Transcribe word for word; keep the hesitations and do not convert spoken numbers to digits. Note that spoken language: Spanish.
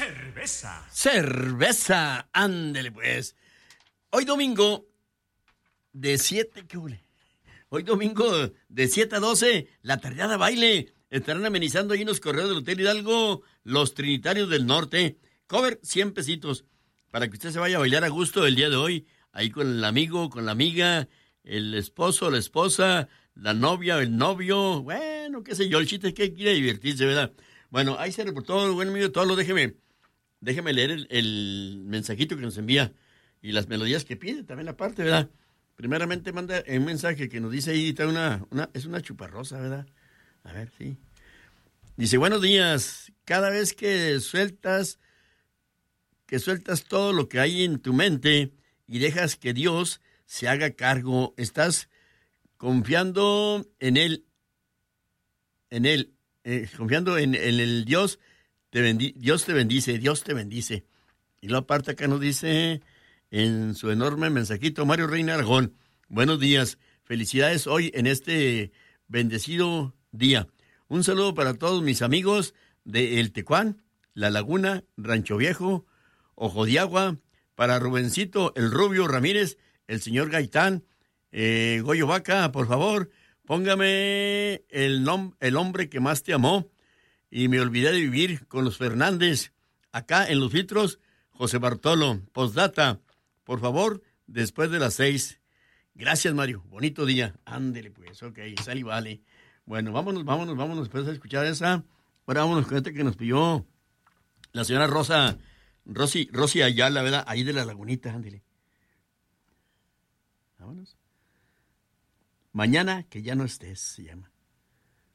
cerveza. Cerveza, ándele pues. Hoy domingo de siete, ¿qué huele? Hoy domingo de siete a doce, la tardeada baile. Estarán amenizando ahí en los correos del Hotel Hidalgo, los Trinitarios del Norte. Cover cien pesitos para que usted se vaya a bailar a gusto el día de hoy. Ahí con el amigo, con la amiga, el esposo, la esposa, la novia, el novio. Bueno, qué sé yo, el chiste es que quiere divertirse, ¿verdad? Bueno, ahí se reportó, buen amigo, todo lo déjeme. Déjeme leer el, el mensajito que nos envía y las melodías que pide también aparte, ¿verdad? Primeramente manda un mensaje que nos dice ahí, está una, una, es una chuparrosa, ¿verdad? A ver, sí. Dice, buenos días, cada vez que sueltas, que sueltas todo lo que hay en tu mente y dejas que Dios se haga cargo, estás confiando en Él, en Él, eh, confiando en, en el Dios, te bendi- Dios te bendice, Dios te bendice. Y lo aparte acá nos dice en su enorme mensajito, Mario Reina Aragón, buenos días, felicidades hoy en este bendecido día. Un saludo para todos mis amigos de El Tecuán, La Laguna, Rancho Viejo, Ojo de Agua, para Rubencito, el Rubio Ramírez, el señor Gaitán, eh, Goyo Vaca, por favor, póngame el, nom- el hombre que más te amó y me olvidé de vivir con los Fernández, acá en Los Filtros, José Bartolo, postdata, por favor, después de las seis. Gracias, Mario. Bonito día. Ándele, pues. Ok, sale y vale. Bueno, vámonos, vámonos, vámonos después a escuchar esa. Ahora vámonos con este que nos pidió la señora Rosa, Rosy, Rosy Ayala, ¿verdad? Ahí de la Lagunita, ándele. Vámonos. Mañana que ya no estés, se llama.